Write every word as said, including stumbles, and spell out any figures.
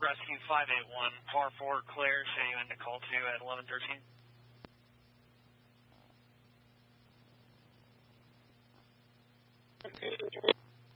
Rescue five eight one, par four clear, show you into call two at eleven thirteen. Okay.